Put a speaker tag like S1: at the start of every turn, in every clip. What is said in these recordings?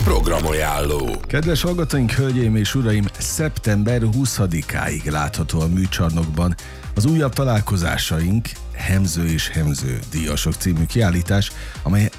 S1: Programajánló.
S2: Kedves hallgatóink, hölgyeim és uraim, szeptember 20-áig látható a műcsarnokban az újabb találkozásaink, Hemző és Hemző díjasok című kiállítás, amely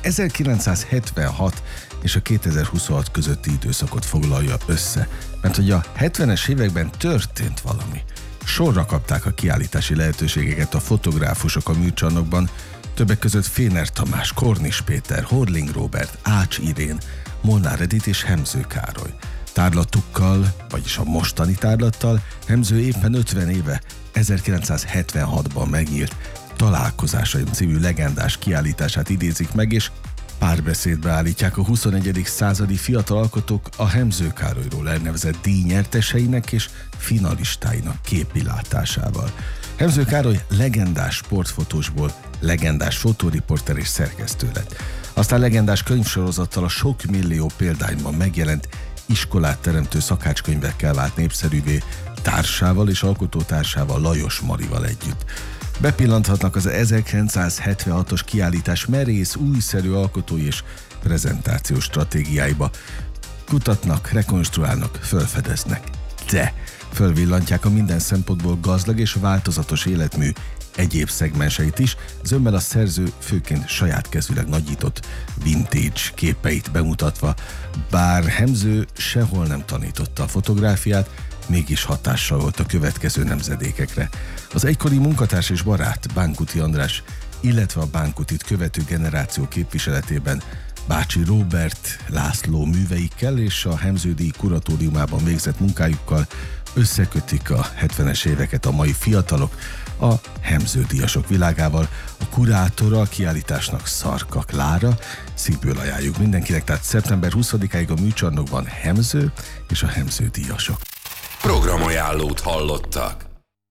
S2: 1976 és a 2026 közötti időszakot foglalja össze. Mert hogy a 70-es években történt valami. Sorra kapták a kiállítási lehetőségeket a fotográfusok a műcsarnokban, többek között Féner Tamás, Kornis Péter, Horling Róbert, Ács Irén, Molnár Edith és Hemző Károly. Tárlatukkal, vagyis a mostani tárlattal Hemző éppen 50 éve, 1976-ban megnyílt Találkozásaim című legendás kiállítását idézik meg, és párbeszédbe állítják a 21. századi fiatal alkotók a Hemző Károlyról elnevezett díjnyerteseinek és finalistáinak képilátásával. Hemző Károly legendás sportfotósból legendás fotóriporter és szerkesztő lett. Aztán legendás könyvsorozattal, a sok millió példányban megjelent iskolát teremtő szakácskönyvekkel vált népszerűvé társával és alkotótársával, Lajos Marival együtt. Bepillanthatnak az 1976-os kiállítás merész, újszerű alkotói és prezentációs stratégiáiba. Kutatnak, rekonstruálnak, felfedeznek. De fölvillantják a minden szempontból gazdag és változatos életmű egyéb szegmenseit is, zömmel a szerző főként saját kezűleg nagyított vintage képeit bemutatva. Bár Hemző sehol nem tanította a fotográfiát, mégis hatással volt a következő nemzedékekre. Az egykori munkatárs és barát Bánkuti András, illetve a Bánkutit követő generáció képviseletében Bácsi Róbert László műveikkel és a Hemző díj kuratóriumában végzett munkájukkal összekötik a 70-es éveket a mai fiatalok a Hemző díjasok világával. A kurátora a kiállításnak Szarka Klára. Szívből ajánljuk mindenkinek, tehát szeptember 20-áig a műcsarnokban Hemző és a Hemző díjasok.
S1: Programajánlót hallottak.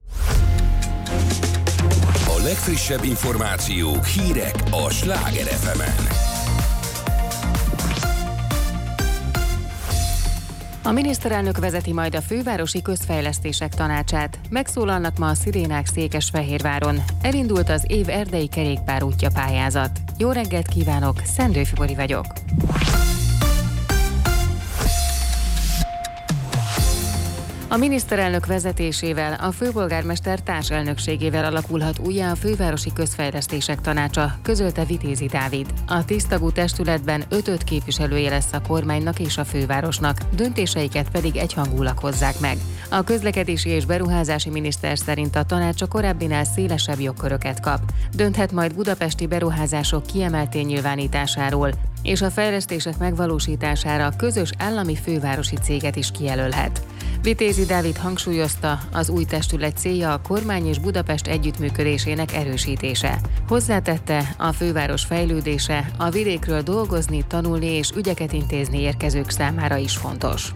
S1: A legfrissebb információk, hírek a Sláger FM-en.
S3: A miniszterelnök vezeti majd a Fővárosi Közfejlesztések Tanácsát. Megszólalnak ma a szirénák Székesfehérváron. Elindult az év erdei kerékpárútja pályázat. Jó reggelt kívánok, Szendő Fibori vagyok. A miniszterelnök vezetésével, a főpolgármester társelnökségével alakulhat újjá a Fővárosi Közfejlesztések Tanácsa, közölte Vitézi Dávid. A 10 tagú testületben 5 képviselője lesz a kormánynak és a fővárosnak, döntéseiket pedig egyhangúlag hozzák meg. A közlekedési és beruházási miniszter szerint a tanács a korábbinál szélesebb jogköröket kap. Dönthet majd budapesti beruházások kiemelté nyilvánításáról, és a fejlesztések megvalósítására közös állami fővárosi céget is kijelölhet. Vitézi Dávid hangsúlyozta, az új testület célja a kormány és Budapest együttműködésének erősítése. Hozzátette, a főváros fejlődése, a vidékről dolgozni, tanulni és ügyeket intézni érkezők számára is fontos.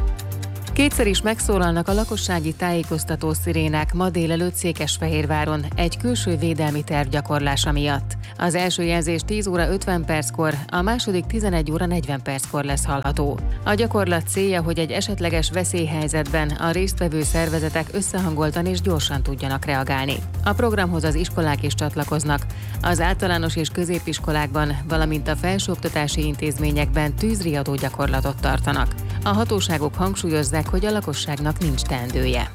S3: Kétszer is megszólalnak a lakossági tájékoztató szirénák ma délelőtt Székesfehérváron egy külső védelmi terv gyakorlása miatt. Az első jelzés 10 óra 50 perckor, a második 11 óra 40 perckor lesz hallható. A gyakorlat célja, hogy egy esetleges veszélyhelyzetben a résztvevő szervezetek összehangoltan és gyorsan tudjanak reagálni. A programhoz az iskolák is csatlakoznak. Az általános és középiskolákban, valamint a felsőoktatási intézményekben tűzriadó gyakorlatot tartanak. A hatóságok hangsúlyozzák, hogy a lakosságnak nincs teendője.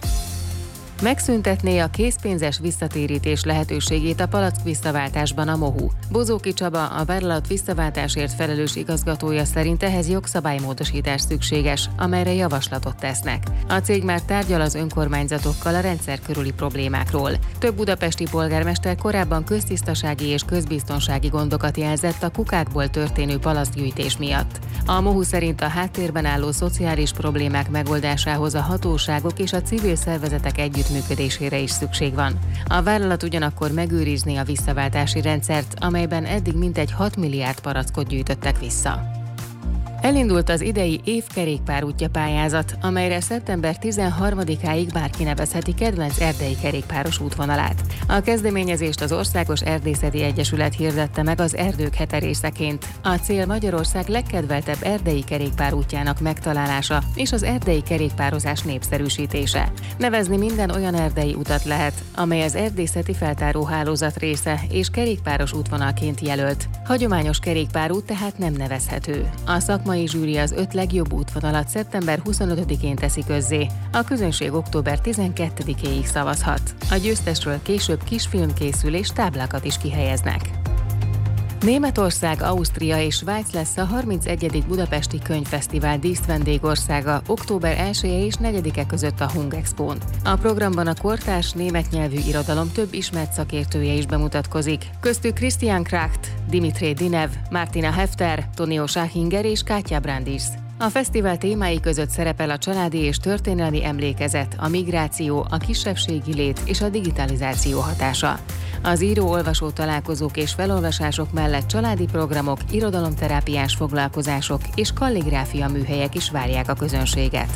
S3: Megszüntetné a készpénzes visszatérítés lehetőségét a palack visszaváltásban a MOHU. Bozóki Csaba, a vállalat visszaváltásért felelős igazgatója szerint ehhez jogszabálymódosítás szükséges, amelyre javaslatot tesznek. A cég már tárgyal az önkormányzatokkal a rendszer körüli problémákról. Több budapesti polgármester korábban köztisztasági és közbiztonsági gondokat jelzett a kukákból történő palackgyűjtés miatt. A MOHU szerint a háttérben álló szociális problémák megoldásához a hatóságok és a civil szervezetek együttműködésére is szükség van. A vállalat ugyanakkor megőrizni a visszaváltási rendszert, amelyben eddig mintegy 6 milliárd palackot gyűjtöttek vissza. Elindult az idei év kerékpárútja pályázat, amelyre szeptember 13-áig bárki nevezheti kedvenc erdei kerékpáros útvonalát. A kezdeményezést az Országos Erdészeti Egyesület hirdette meg az Erdők hete részeként. A cél Magyarország legkedveltebb erdei kerékpárútjának megtalálása és az erdei kerékpározás népszerűsítése. Nevezni minden olyan erdei utat lehet, amely az erdészeti feltáró hálózat része és kerékpáros útvonalként jelölt. Hagyományos kerékpárút tehát nem nevezhető. A szakmai zsűri az 5 legjobb útvonalat szeptember 25-én teszi közzé. A közönség október 12-éig szavazhat. A győztesről később kisfilm készül és táblákat is kihelyeznek. Németország, Ausztria és Svájc lesz a 31. Budapesti Könyvfesztivál díszvendégországa október 1-e és 4-e között a Hungexpón. A programban a kortárs német nyelvű irodalom több ismert szakértője is bemutatkozik. Köztük Christian Kracht, Dimitri Dinev, Martina Hefter, Tonio Schachinger és Katja Brandis. A fesztivál témái között szerepel a családi és történelmi emlékezet, a migráció, a kisebbségi lét és a digitalizáció hatása. Az író-olvasó találkozók és felolvasások mellett családi programok, irodalomterápiás foglalkozások és kalligráfia műhelyek is várják a közönséget.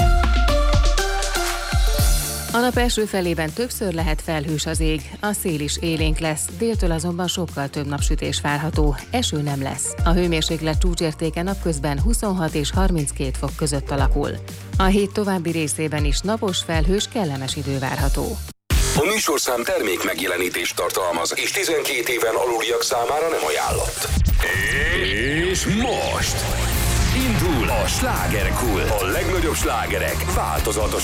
S3: A nap első felében többször lehet felhős az ég, a szél is élénk lesz, déltől azonban sokkal több napsütés várható, eső nem lesz. A hőmérséklet csúcsértéke napközben 26 és 32 fok között alakul. A hét további részében is napos, felhős, kellemes idő várható.
S1: A műsorszám termék megjelenítést tartalmaz, és 12 éven aluliak számára nem ajánlott. És most indul a Slágerkult. A legnagyobb slágerek változatos